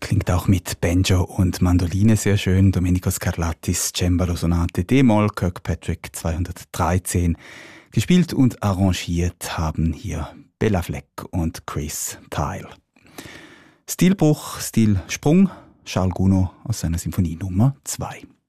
Klingt auch mit Banjo und Mandoline sehr schön. Domenico Scarlattis Cembalo Sonate D-Moll, Kirkpatrick 213. Gespielt und arrangiert haben hier Bela Fleck und Chris Kyle. Stilbruch, Stilsprung, Charles Gounod aus seiner Symphonie Nummer 2.